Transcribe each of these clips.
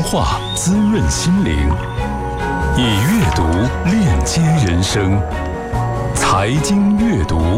话滋润心灵，以阅读链接人生。财经阅读，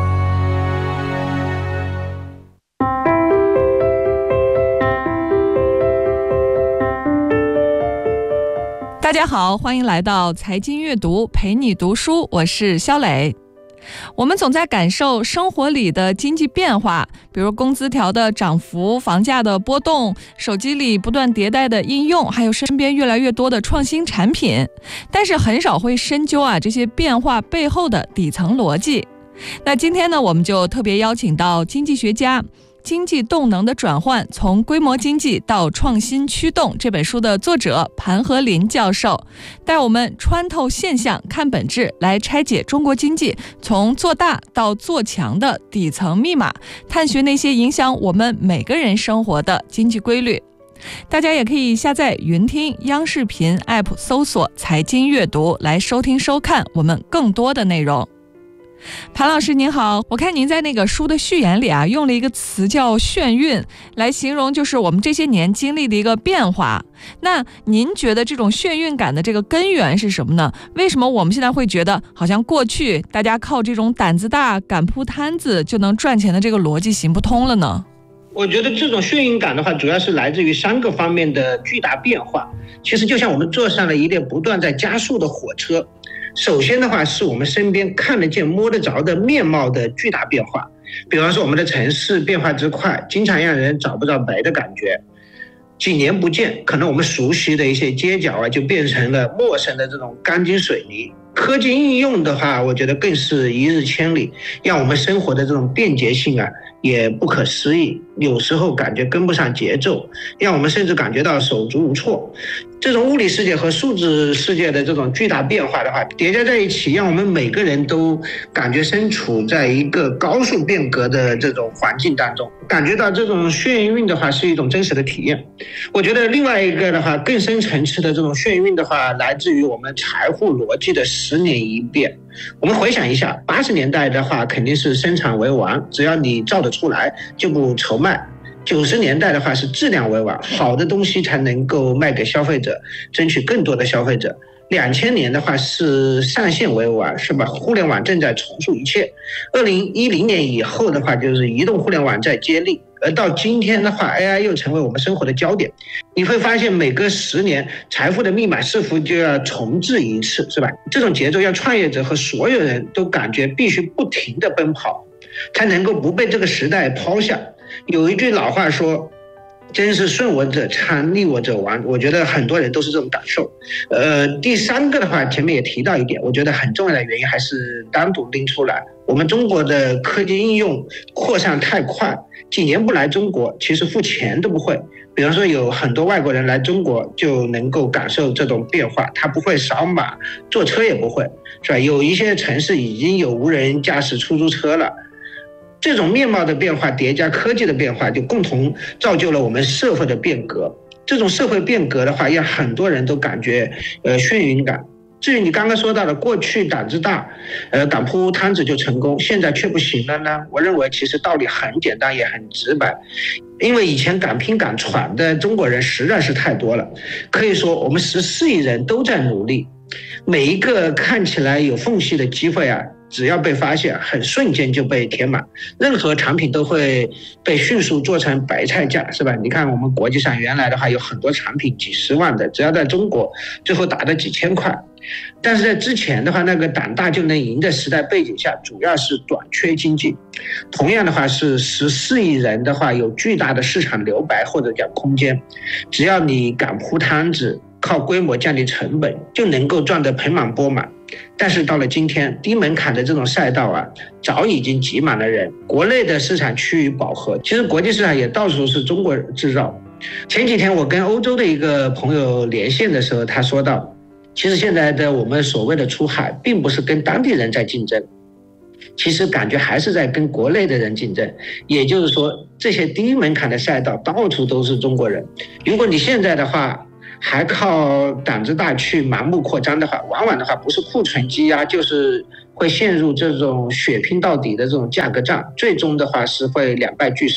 大家好，欢迎来到财经阅读，陪你读书，我是肖磊。我们总在感受生活里的经济变化，比如工资条的涨幅、房价的波动、手机里不断迭代的应用，还有身边越来越多的创新产品，但是很少会深究这些变化背后的底层逻辑。那今天呢，我们就特别邀请到经济学家经济动能的转换，从规模经济到创新驱动这本书的作者盘和林教授，带我们穿透现象看本质，来拆解中国经济从做大到做强的底层密码，探寻那些影响我们每个人生活的经济规律。大家也可以下载云听央视频 App 搜索财经阅读来收听收看我们更多的内容。盘老师您好，我看您在那个书的序言里用了一个词叫眩晕，来形容就是我们这些年经历的一个变化。那您觉得这种眩晕感的这个根源是什么呢？为什么我们现在会觉得好像过去大家靠这种胆子大敢铺摊子就能赚钱的这个逻辑行不通了呢？ 我觉得这种眩晕感的话，主要是来自于3个方面的巨大变化。其实就像我们坐上了一列不断在加速的火车，首先的话是我们身边看得见摸得着的面貌的巨大变化，比方说我们的城市变化之快，经常让人找不着北的感觉。几年不见，可能我们熟悉的一些街角就变成了陌生的这种钢筋水泥。科技应用的话，我觉得更是一日千里，让我们生活的这种便捷性也不可思议，有时候感觉跟不上节奏，让我们甚至感觉到手足无措。这种物理世界和数字世界的这种巨大变化的话，叠加在一起，让我们每个人都感觉身处在一个高速变革的这种环境当中，感觉到这种眩晕的话是一种真实的体验。我觉得另外一个的话，更深层次的这种眩晕的话，来自于我们财富逻辑的10年一变。我们回想一下，80年代的话肯定是生产为王，只要你造得出来就不愁卖。90年代的话是质量为王，好的东西才能够卖给消费者，争取更多的消费者。2000年的话是上线为王，是吧？互联网正在重塑一切。2010年以后的话就是移动互联网在接力，而到今天的话 AI 又成为我们生活的焦点。你会发现每隔10年财富的密码似乎就要重置一次，是吧？这种节奏让创业者和所有人都感觉必须不停地奔跑，才能够不被这个时代抛下。有一句老话说，真是顺我者昌，逆我者亡。我觉得很多人都是这种感受。第3个的话，前面也提到一点，我觉得很重要的原因还是单独拎出来。我们中国的科技应用扩散太快，几年不来中国，其实付钱都不会。比方说有很多外国人来中国就能够感受这种变化，他不会扫码，坐车也不会，是吧？有一些城市已经有无人驾驶出租车了。这种面貌的变化叠加科技的变化，就共同造就了我们社会的变革。这种社会变革的话，让很多人都感觉眩晕感。至于你刚刚说到的过去胆子大，敢铺摊子就成功，现在却不行了呢？我认为其实道理很简单也很直白，因为以前敢拼敢闯的中国人实在是太多了。可以说我们14亿人都在努力，每一个看起来有缝隙的机会只要被发现，很瞬间就被填满，任何产品都会被迅速做成白菜价，是吧？你看我们国际上原来的话有很多产品几10万的，只要在中国最后打的几千块。但是在之前的话，那个胆大就能赢的时代背景下，主要是短缺经济。同样的话是14亿人的话，有巨大的市场留白或者讲空间，只要你敢铺摊子，靠规模降低成本，就能够赚得盆满钵满。但是到了今天，低门槛的这种赛道早已经挤满了人，国内的市场趋于饱和，其实国际市场也到处是中国制造。前几天我跟欧洲的一个朋友连线的时候，他说到，其实现在的我们所谓的出海，并不是跟当地人在竞争，其实感觉还是在跟国内的人竞争。也就是说，这些低门槛的赛道到处都是中国人。如果你现在的话还靠胆子大去盲目扩张的话，往往的话不是库存积压，就是会陷入这种血拼到底的这种价格战，最终的话是会两败俱伤。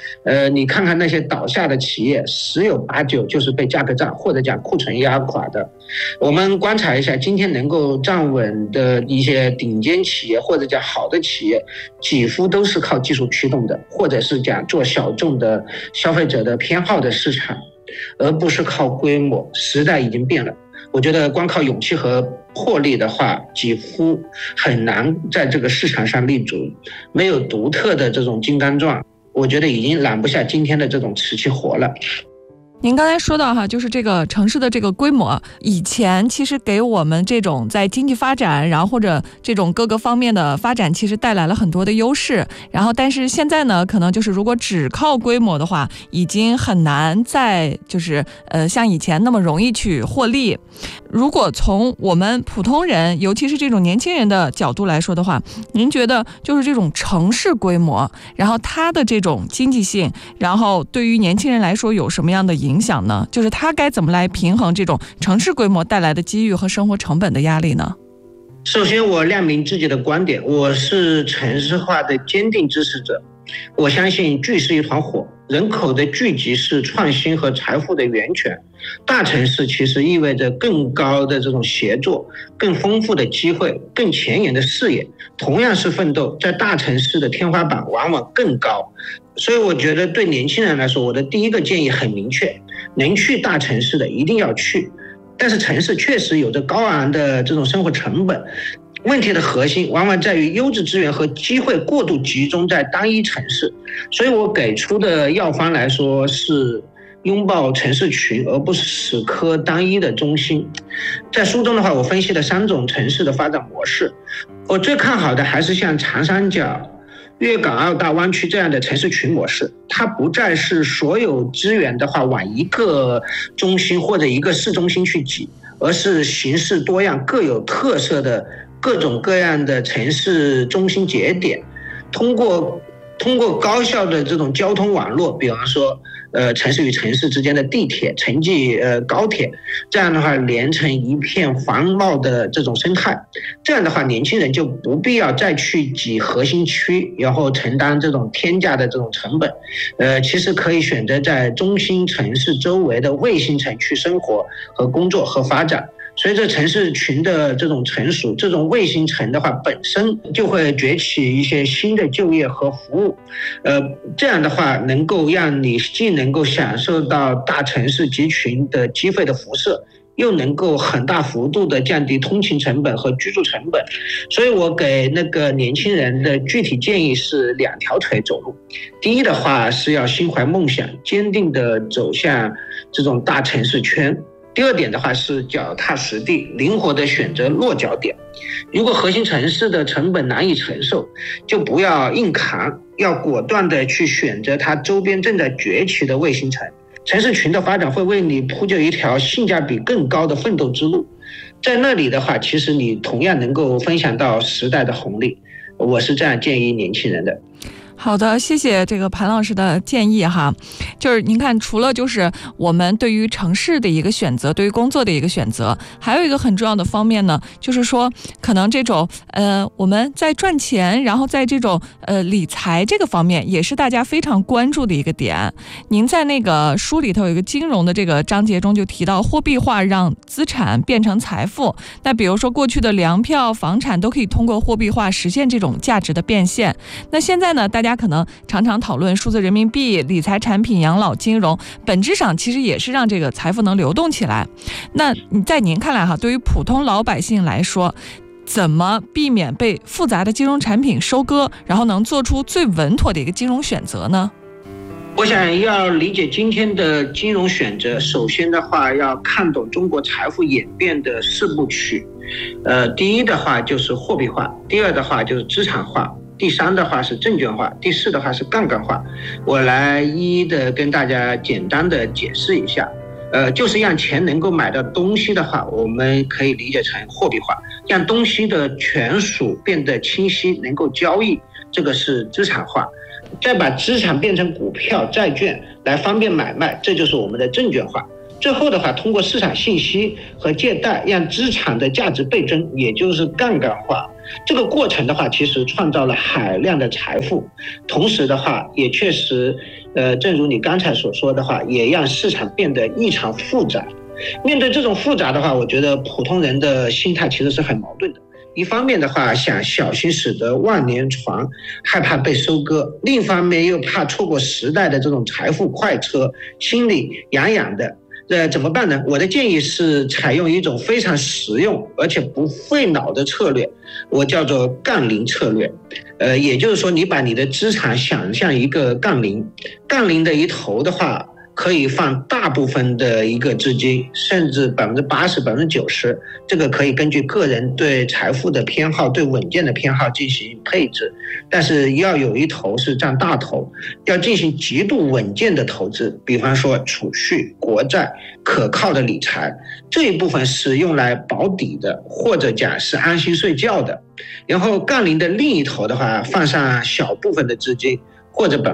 你看看那些倒下的企业，10有8九就是被价格战或者讲库存压垮的。我们观察一下，今天能够站稳的一些顶尖企业或者讲好的企业，几乎都是靠技术驱动的，或者是讲做小众的消费者的偏好的市场，而不是靠规模。时代已经变了，我觉得光靠勇气和魄力的话，几乎很难在这个市场上立足。没有独特的这种金刚钻，我觉得已经揽不下今天的这种瓷器活了。 您刚才说到哈，就是这个城市的这个规模，以前其实给我们这种在经济发展，然后或者这种各个方面的发展，其实带来了很多的优势。然后，但是现在呢，可能就是如果只靠规模的话，已经很难再就是像以前那么容易去获利。如果从我们普通人，尤其是这种年轻人的角度来说的话，您觉得就是这种城市规模，然后它的这种经济性，然后对于年轻人来说有什么样的影响呢？就是他该怎么来平衡这种城市规模带来的机遇和生活成本的压力呢？ 首先我亮明自己的观点，我是城市化的坚定支持者。我相信聚是一团火，人口的聚集是创新和财富的源泉。大城市其实意味着更高的这种协作，更丰富的机会，更前沿的视野。同样是奋斗，在大城市的天花板往往更高。所以我觉得对年轻人来说，我的第一个建议很明确，能去大城市的一定要去。但是城市确实有着高昂的这种生活成本，问题的核心往往在于优质资源和机会过度集中在单一城市。所以我给出的药方来说是拥抱城市群，而不是死磕单一的中心。在书中的话，我分析了3种城市的发展模式，我最看好的还是像长三角、粤港澳大湾区这样的城市群模式。它不再是所有资源的话往一个中心或者一个市中心去挤，而是形式多样、各有特色的各种各样的城市中心节点，通过高效的这种交通网络，比方说城市与城市之间的地铁、城际高铁，这样的话连成一片繁茂的这种生态。这样的话，年轻人就不必要再去挤核心区，然后承担这种天价的这种成本。其实可以选择在中心城市周围的卫星城区生活和工作和发展。随着城市群的这种成熟，这种卫星城的话本身就会崛起一些新的就业和服务，这样的话能够让你既能够享受到大城市集群的机会的辐射，又能够很大幅度的降低通勤成本和居住成本。所以我给那个年轻人的具体建议是2条腿走路。第一的话是要心怀梦想，坚定的走向这种大城市圈。第2点的话是脚踏实地，灵活的选择落脚点。如果核心城市的成本难以承受，就不要硬扛，要果断的去选择它周边正在崛起的卫星城。城市群的发展会为你铺就一条性价比更高的奋斗之路，在那里的话，其实你同样能够分享到时代的红利。我是这样建议年轻人的。 好的，谢谢这个盘老师的建议哈。就是您看，除了就是我们对于城市的一个选择，对于工作的一个选择，还有一个很重要的方面呢，就是说可能这种我们在赚钱，然后在这种理财这个方面，也是大家非常关注的一个点。您在那个书里头有一个金融的这个章节中就提到，货币化让资产变成财富。那比如说过去的粮票、房产都可以通过货币化实现这种价值的变现。那现在呢，大家可能常常讨论数字人民币、理财产品、养老金融，本质上其实也是让这个财富能流动起来。那在您看来哈，对于普通老百姓来说，怎么避免被复杂的金融产品收割，然后能做出最稳妥的一个金融选择呢？ 我想要理解今天的金融选择，首先的话要看懂中国财富演变的4部曲。第一的话就是货币化，第2的话就是资产化，第3的话是证券化，第4的话是杠杆化。我来一一的跟大家简单的解释一下。就是让钱能够买到东西的话，我们可以理解成货币化，让东西的权属变得清晰，能够交易，这个是资产化。再把资产变成股票、债券来方便买卖，这就是我们的证券化。最后的话，通过市场信息和借贷，让资产的价值倍增，也就是杠杆化。这个过程的话，其实创造了海量的财富，同时的话，也确实正如你刚才所说的话，也让市场变得异常复杂。面对这种复杂的话，我觉得普通人的心态其实是很矛盾的。一方面的话，想小心驶得万年船，害怕被收割；另一方面又怕错过时代的这种财富快车，心里痒痒的。怎么办呢？我的建议是采用一种非常实用而且不费脑的策略，我叫做杠铃策略。也就是说，你把你的资产想象一个杠铃，杠铃的一头的话，可以放大部分的一个资金，甚至80%、90%，这个可以根据个人对财富的偏好、对稳健的偏好进行配置。但是要有一头是占大头，要进行极度稳健的投资，比方说储蓄、国债、可靠的理财，这一部分是用来保底的，或者讲是安心睡觉的。然后杠铃的另一头的话，放上小部分的资金，或者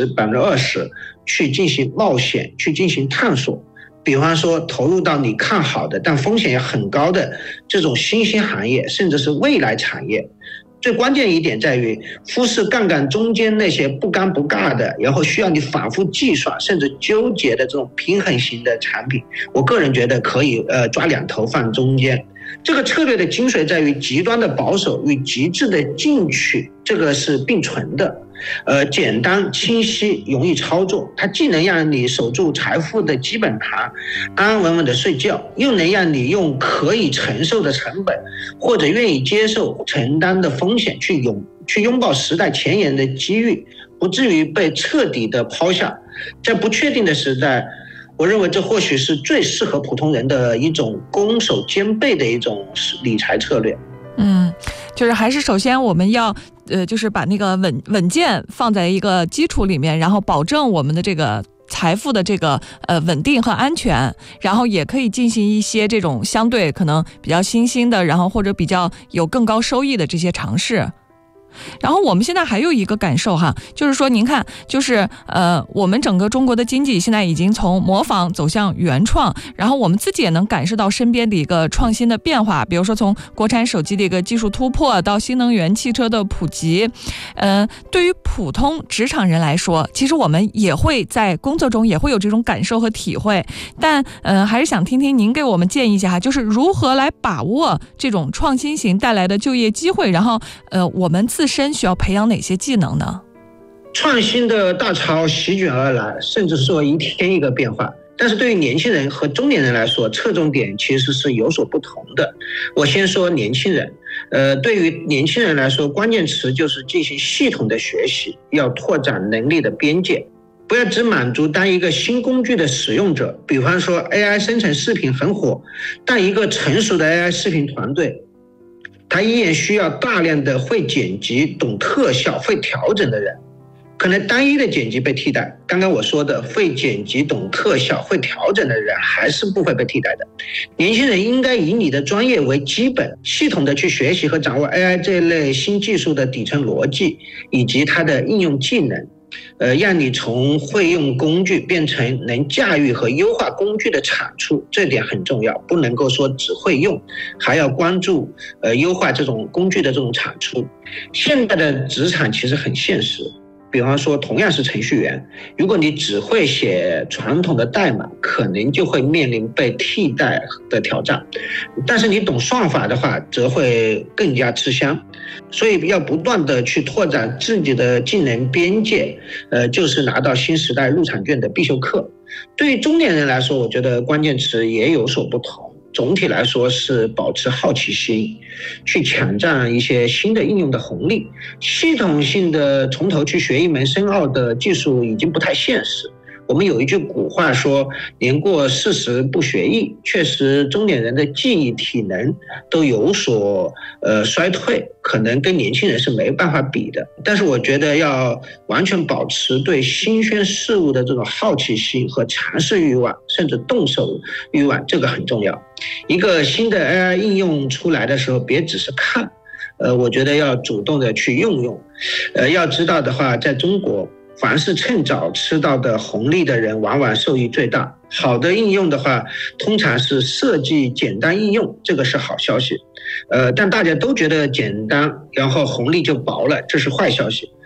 10%、20%去进行冒险，去进行探索。比方说投入到你看好的但风险也很高的这种新兴行业，甚至是未来产业。最关键一点在于忽视杠杆中间那些不尴不尬的，然后需要你反复计算甚至纠结的这种平衡型的产品。我个人觉得可以抓2头放中间。这个策略的精髓在于极端的保守与极致的进取，这个是并存的。简单清晰容易操作，它既能让你守住财富的基本盘，安安稳稳的睡觉，又能让你用可以承受的成本或者愿意接受承担的风险去拥抱时代前沿的机遇，不至于被彻底的抛下。在不确定的时代，我认为这或许是最适合普通人的一种攻守兼备的一种理财策略。 就是还是首先我们要就是把那个稳健放在一个基础里面，然后保证我们的这个财富的这个稳定和安全，然后也可以进行一些这种相对可能比较新兴的，然后或者比较有更高收益的这些尝试。然后我们现在还有一个感受哈，就是说您看，就是我们整个中国的经济现在已经从模仿走向原创，然后我们自己也能感受到身边的一个创新的变化，比如说从国产手机的一个技术突破到新能源汽车的普及。对于普通职场人来说，其实我们也会在工作中也会有这种感受和体会，但还是想听听您给我们建议一下哈，就是如何来把握这种创新型带来的就业机会，然后我们自身需要培养哪些技能呢？ 创新的大潮席卷而来，甚至说一天一个变化。但是对于年轻人和中年人来说，侧重点其实是有所不同的。我先说年轻人，对于年轻人来说，关键词就是进行系统的学习，要拓展能力的边界，不要只满足当一个新工具的使用者。比方说 AI 生成视频很火，但一个成熟的 AI 视频团队，他依然需要大量的会剪辑、懂特效、会调整的人。可能单一的剪辑被替代，刚刚我说的会剪辑、懂特效、会调整的人还是不会被替代的。年轻人应该以你的专业为基本，系统的去学习和掌握 AI 这类新技术的底层逻辑以及它的应用技能，让你从会用工具变成能驾驭和优化工具的产出，这点很重要，不能够说只会用，还要关注优化这种工具的这种产出。现在的职场其实很现实，比方说同样是程序员，如果你只会写传统的代码，可能就会面临被替代的挑战，但是你懂算法的话则会更加吃香。所以要不断的去拓展自己的技能边界，就是拿到新时代入场券的必修课。对于中年人来说，我觉得关键词也有所不同。总体来说是保持好奇心，去抢占一些新的应用的红利。系统性的从头去学一门深奥的技术已经不太现实。我们有一句古话说，年过40不学艺，确实中年人的记忆体能都有所衰退，可能跟年轻人是没办法比的。但是我觉得要完全保持对新鲜事物的这种好奇心和尝试欲望，甚至动手欲望，这个很重要。一个新的 AI 应用出来的时候，别只是看，我觉得要主动的去用。要知道的话，在中国，凡是趁早吃到的红利的人，往往受益最大。好的应用的话，通常是设计简单应用，这个是好消息。但大家都觉得简单，然后红利就薄了，这是坏消息。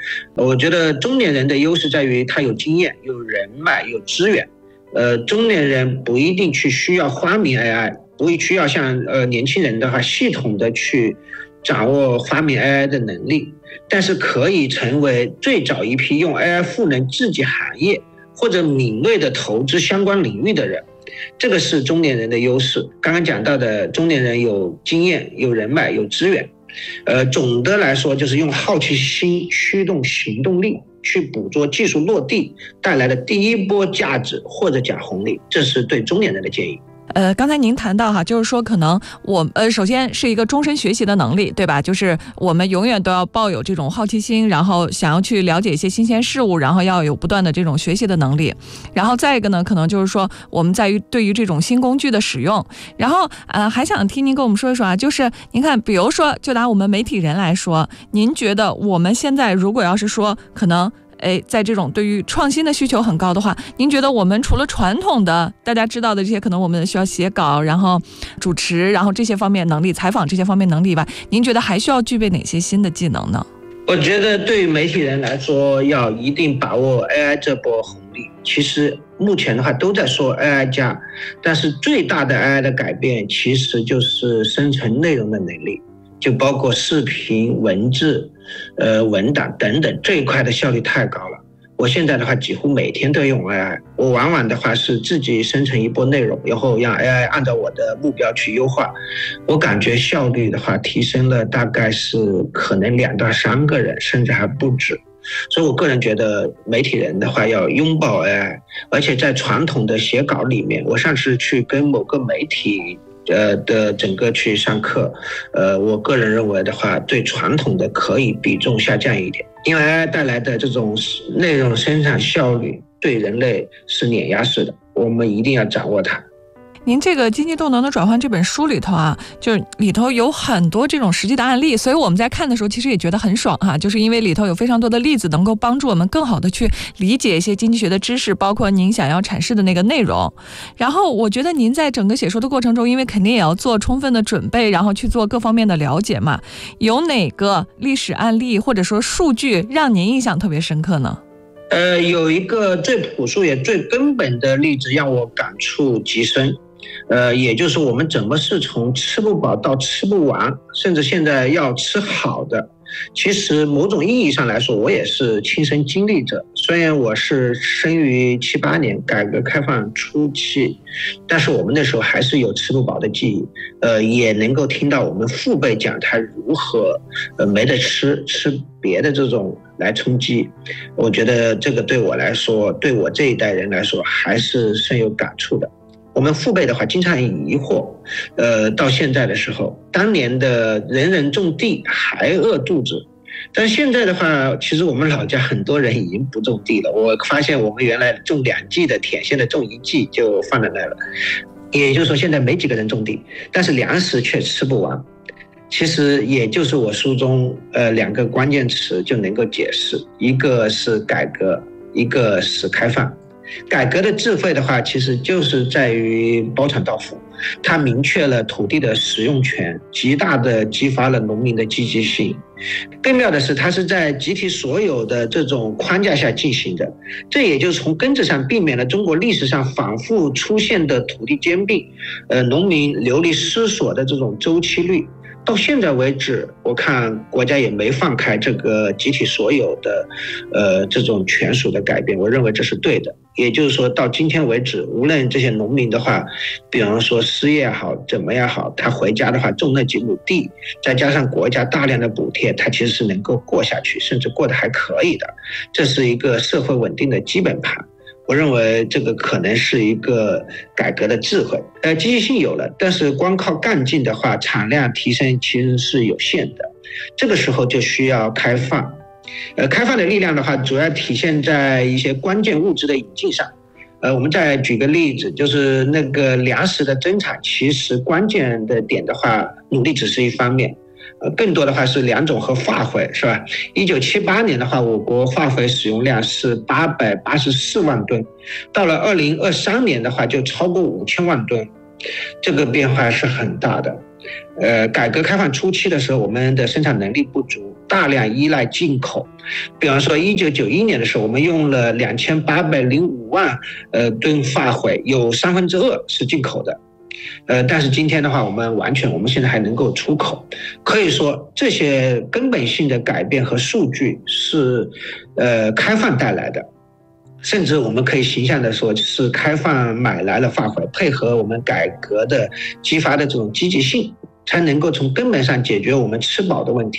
我觉得中年人的优势在于他有经验、有人脉、有资源。中年人不一定需要发明 AI， 不需要像年轻人的话系统的去掌握发明 AI 的能力，但是可以成为最早一批用 AI 赋能自己行业或者敏锐的投资相关领域的人。这个是中年人的优势。刚刚讲到的中年人有经验、有人脉、有资源。总的来说就是用好奇心驱动行动力，去捕捉技术落地带来的第一波价值或者讲红利，这是对中年人的建议。 刚才您谈到就是说可能首先是一个终身学习的能力，对吧？就是我们永远都要抱有这种好奇心，然后想要去了解一些新鲜事物，然后要有不断的这种学习的能力。然后再一个呢，可能就是说我们在于对于这种新工具的使用。然后还想听您跟我们说一说就是您看，比如说就拿我们媒体人来说，您觉得我们现在如果要是说可能在这种对于创新的需求很高的话，您觉得我们除了传统的大家知道的这些可能我们需要写稿，然后主持，然后这些方面能力，采访这些方面能力吧，您觉得还需要具备哪些新的技能呢？ 我觉得对于媒体人来说，要一定把握 AI 这波红利。其实目前的话都在说 AI 加，但是最大的 AI 的改变其实就是生成内容的能力，就包括视频、文字、文档等等，这一块的效率太高了。我现在的话几乎每天都用 AI， 我往往的话是自己生成一波内容，然后让 AI 按照我的目标去优化。我感觉效率的话提升了大概是可能2到3个人，甚至还不止。所以我个人觉得媒体人的话要拥抱 AI， 而且在传统的写稿里面，我上次去跟某个媒体的整个去上课，我个人认为的话，对传统的可以比重下降一点，因为 AI 带来的这种内容生产效率对人类是碾压式的，我们一定要掌握它。 您这个经济动能的转换这本书里头就是里头有很多这种实际的案例，所以我们在看的时候其实也觉得很爽就是因为里头有非常多的例子能够帮助我们更好的去理解一些经济学的知识，包括您想要阐释的那个内容。然后我觉得您在整个写书的过程中，因为肯定也要做充分的准备，然后去做各方面的了解嘛，有哪个历史案例或者说数据让您印象特别深刻呢？ 有一个最朴素也最根本的例子让我感触极深，也就是我们怎么是从吃不饱到吃不完，甚至现在要吃好的。其实某种意义上来说，我也是亲身经历者。虽然我是生于78年改革开放初期，但是我们那时候还是有吃不饱的记忆，也能够听到我们父辈讲他如何没得吃别的这种来充饥。我觉得这个对我来说，对我这一代人来说还是深有感触的。我们父辈的话经常疑惑，到现在的时候，当年的人人种地还饿肚子，但是现在的话，其实我们老家很多人已经不种地了。我发现我们原来种2季的田，现在种1季就放在那了，也就是说现在没几个人种地，但是粮食却吃不完。其实也就是我书中2个关键词就能够解释，一个是改革，一个是开放。改革的智慧的话，其实就是在于包产到户，它明确了土地的使用权，极大的激发了农民的积极性。更妙的是，它是在集体所有的这种框架下进行的，这也就是从根子上避免了中国历史上反复出现的土地兼并、农民流离失所的这种周期率。到现在为止，我看国家也没放开这个集体所有的这种权属的改变，我认为这是对的。也就是说，到今天为止，无论这些农民的话，比方说失业好怎么样好，他回家的话种那几亩地，再加上国家大量的补贴，他其实是能够过下去，甚至过得还可以的。这是一个社会稳定的基本盘。我认为这个可能是一个改革的智慧。积极性有了，但是光靠干劲的话，产量提升其实是有限的。这个时候就需要开放。开放的力量的话，主要体现在一些关键物质的引进上。我们再举个例子，就是那个粮食的增产，其实关键的点的话，努力只是一方面。更多的话是2种和化肥，是吧？1978年的话，我国化肥使用量是884万吨，到了2023年的话就超过5000万吨，这个变化是很大的。 改革开放初期的时候，我们的生产能力不足，大量依赖进口。比方说1991年的时候，我们用了2805万吨发灰，有2/3是进口的。但是今天的话，我们现在还能够出口。可以说这些根本性的改变和数据是开放带来的。甚至我们可以形象地说，是开放买来了发灰，配合我们改革的激发的这种积极性，才能够从根本上解决我们吃饱的问题。